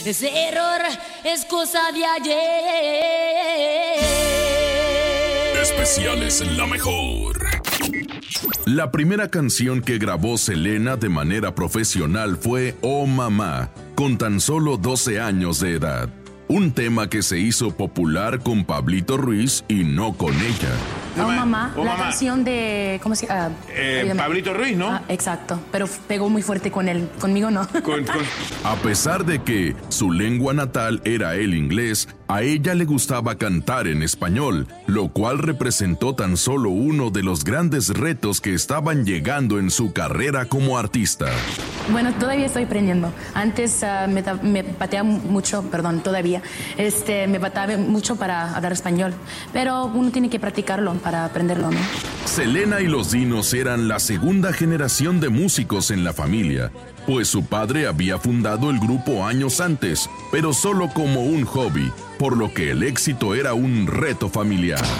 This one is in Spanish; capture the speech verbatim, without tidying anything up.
Ese error es cosa de ayer. Especiales en La Mejor. La primera canción que grabó Selena de manera profesional fue Oh Mamá, con tan solo doce años de edad. Un tema que se hizo popular con Pablito Ruiz y no con ella. Oh Mamá, Oh, la Mamá. canción de... ¿Cómo se llama? Eh, Pablito Ruiz, ¿no? Ah, exacto, pero pegó muy fuerte con él, conmigo no. Con- con- A pesar de que su lengua natal era el inglés, a ella le gustaba cantar en español, lo cual representó tan solo uno de los grandes retos que estaban llegando en su carrera como artista. Bueno, todavía estoy aprendiendo. Antes ah, me, ta- me bateaba mucho, perdón, todavía, este, me bateaba mucho para hablar español, pero uno tiene que practicarlo para aprenderlo, ¿no? Selena y los Dinos eran la segunda generación de músicos en la familia, pues su padre había fundado el grupo años antes, pero solo como un hobby, por lo que el éxito era un reto familiar.